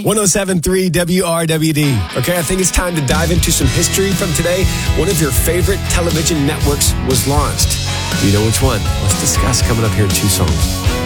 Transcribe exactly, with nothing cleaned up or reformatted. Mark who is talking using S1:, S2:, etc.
S1: one oh seven point three W R W D. Okay, I think it's time to dive into some history from today. One of your favorite television networks was launched. Do you know which one? Let's discuss coming up here in two songs.